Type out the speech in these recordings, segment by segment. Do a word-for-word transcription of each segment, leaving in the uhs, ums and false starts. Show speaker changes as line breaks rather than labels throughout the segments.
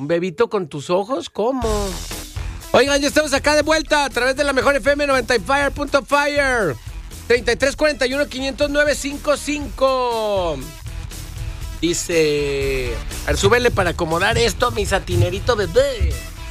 ¿Un bebito con tus ojos? ¿Cómo? Oigan, ya estamos acá de vuelta a través de la mejor F M noventa y cinco punto fire. treinta y tres cuarenta y uno quinientos nueve cincuenta y cinco. Dice... A ver, súbele para acomodar esto, mi satinerito bebé.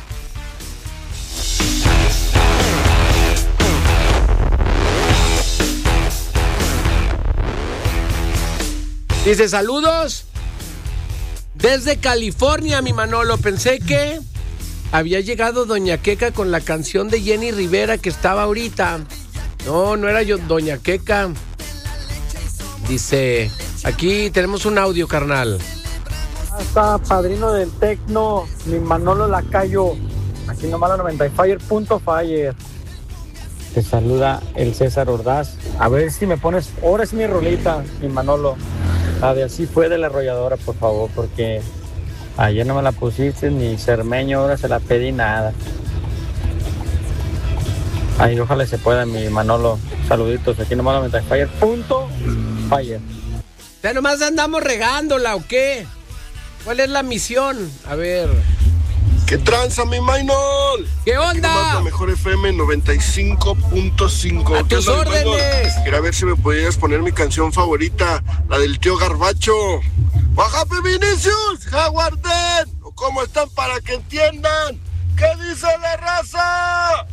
Dice, saludos desde California, mi Manolo. Pensé que había llegado Doña Queca con la canción de Jenny Rivera que estaba ahorita. No, no era yo, Doña Queca. Dice, aquí tenemos un audio, carnal.
Hasta padrino del tecno, mi Manolo Lacayo. Aquí nomás la noventa y cinco punto fire. Te saluda el César Ordaz. A ver si me pones, ahora es mi rolita, mi Manolo. La de Así Fue de la Arrolladora, por favor, porque ayer no me la pusiste ni Cermeño, ahora se la pedí nada. Ay, ojalá se pueda, mi Manolo. Saluditos, aquí nomás la noventa y cinco punto fire.
¿Ya nomás andamos regándola o qué? ¿Cuál es la misión? A ver.
¿Qué tranza, mi Maynol?
¿Qué onda?
Aquí nomás la mejor F M noventa y cinco punto cinco.
A tus órdenes.
Quería ver si me podías poner mi canción favorita, la del tío Garbacho. ¡Bajape Vinicius! ¡Jaguarden! ¿Cómo están para que entiendan? ¿Qué dice la raza?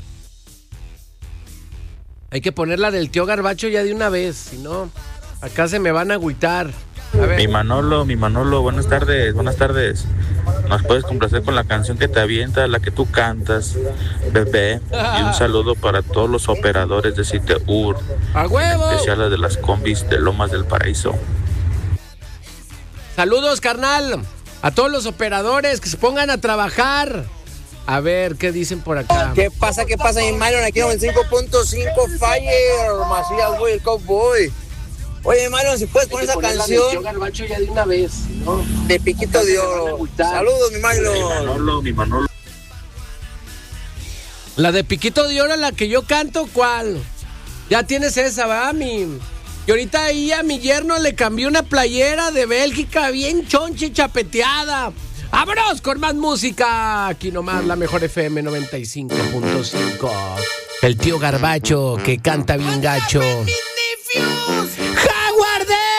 Hay que poner la del tío Garbacho ya de una vez, si no, acá se me van a agüitar. A ver.
Mi Manolo, mi Manolo, buenas tardes, buenas tardes. ¿Nos puedes complacer con la canción que te avienta, la que tú cantas, bebé? Y un saludo para todos los operadores de Citeur.
¡A huevo!
En especial la de las combis de Lomas del Paraíso.
Saludos, carnal, a todos los operadores que se pongan a trabajar. A ver, ¿qué dicen por acá?
¿Qué pasa, qué pasa, mi Marlon? Aquí noventa y cinco punto cinco Fire, Macías, güey, el cowboy. Oye, Marlon, si puedes poner esa canción
Garbacho ya de una vez, ¿no?
de Piquito de Oro. Saludos, mi Marlon.
Mi Manolo, mi Manolo.
La de Piquito de Oro, la que yo canto, ¿cuál? Ya tienes esa, ¿verdad, mi? Y ahorita ahí a mi yerno le cambié una playera de Bélgica bien choncha y chapeteada. ¡Vámonos con más música! Aquí nomás la mejor F M noventa y cinco punto cinco. El tío Garbacho que canta bien gacho.